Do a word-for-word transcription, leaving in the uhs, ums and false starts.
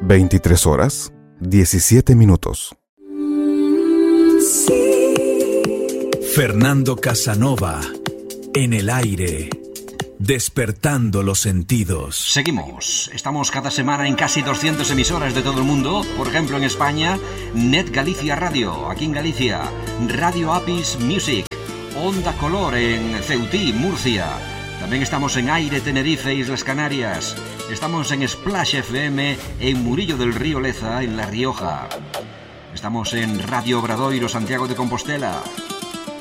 veintitrés horas, diecisiete minutos. Fernando Casanova, en el aire, despertando los sentidos. Seguimos. Estamos cada semana en casi doscientas emisoras de todo el mundo. Por ejemplo, en España, Net Galicia Radio, aquí en Galicia, Radio Apis Music, Onda Color en Ceutí, Murcia. También estamos en Aire Tenerife, Islas Canarias. Estamos en Splash F M en Murillo del Río Leza, en La Rioja. Estamos en Radio Obradoiro, Santiago de Compostela.